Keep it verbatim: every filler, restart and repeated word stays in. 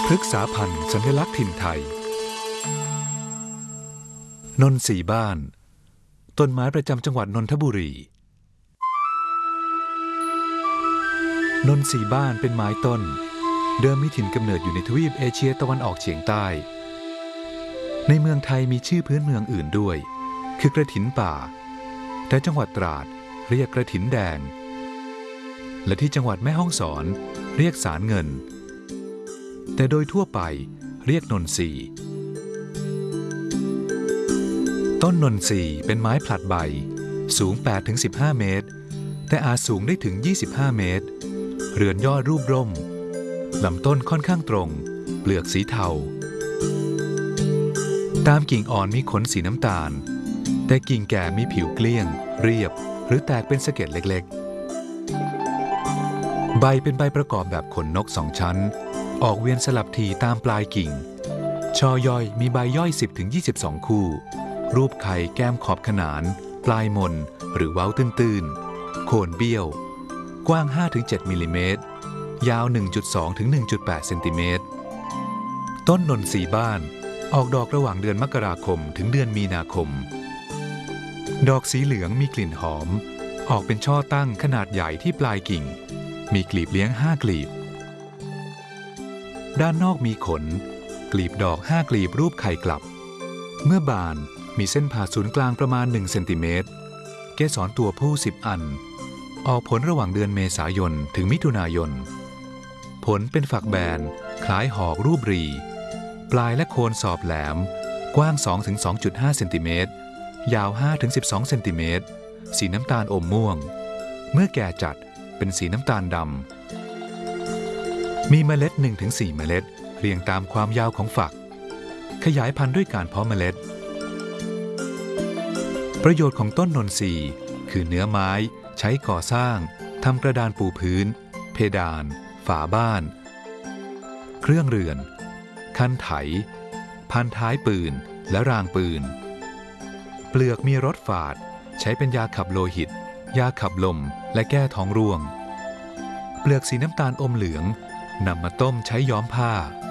พฤกษาพันธุ์สัญลักษณ์ถิ่นไทยนนทรีบ้านต้นไม้ประจำจังหวัดนนทบุรีนนทรีบ้านเป็นไม้ต้นเดิมมีถิ่นกำเนิดอยู่ในทวีปเอเชียตะวันออกเฉียงใต้ในเมืองไทยมีชื่อพื้นเมืองอื่นด้วยคือกระถินป่าแต่จังหวัดตราดเรียกกระถินแดงและที่จังหวัดแม่ฮ่องสอนเรียกสารเงินแต่โดยทั่วไปเรียกนนทรีต้นนนทรีเป็นไม้ผลัดใบสูง แปดถึงสิบห้า เมตรแต่อาจสูงได้ถึง ยี่สิบห้า เมตรเรือนยอดรูปร่มลำต้นค่อนข้างตรงเปลือกสีเทาตามกิ่งอ่อนมีขนสีน้ำตาลแต่กิ่งแก่มีผิวเกลี้ยงเรียบหรือแตกเป็นสะเก็ดเล็กๆใบเป็นใบประกอบแบบขนนกสองชั้นออกเวียนสลับทีตามปลายกิ่งช่อย่อยมีใบย่อย สิบถึงยี่สิบสอง คู่รูปไข่แก้มขอบขนานปลายมนหรือเว้าตื้นๆโคนเบี้ยวกว้าง ห้าถึงเจ็ด มิลลิเมตรยาว หนึ่งจุดสองถึงหนึ่งจุดแปด เซนติเมตรต้นนนทรีบ้านออกดอกระหว่างเดือนมกราคมถึงเดือนมีนาคมดอกสีเหลืองมีกลิ่นหอมออกเป็นช่อตั้งขนาดใหญ่ที่ปลายกิ่งมีกลีบเลี้ยงห้ากลีบด้านนอกมีขนกลีบดอกห้ากลีบรูปไข่กลับเมื่อบานมีเส้นผ่าศูนย์กลางประมาณหนึ่งเซนติเมตรเกสรตัวผู้สิบอันออกผลระหว่างเดือนเมษายนถึงมิถุนายนผลเป็นฝักแบนคล้ายหอกรูปรีปลายและโคนสอบแหลมกว้าง สองถึงสองจุดห้า เซนติเมตรยาว ห้าถึงสิบสอง เซนติเมตรสีน้ำตาลอมม่วงเมื่อแก่จัดเป็นสีน้ำตาลดำมีเมล็ด หนึ่งถึงสี่ เมล็ดเรียงตามความยาวของฝักขยายพันธุ์ด้วยการเพาะเมล็ดประโยชน์ของต้นนนทรีคือเนื้อไม้ใช้ก่อสร้างทำกระดานปูพื้นเพดานฝาบ้านเครื่องเรือนคันไถพันท้ายปืนและรางปืนเปลือกมีรสฝาดใช้เป็นยาขับโลหิตยาขับลมและแก้ท้องร่วงเปลือกสีน้ำตาลอมเหลืองนำมาต้มใช้ย้อมผ้า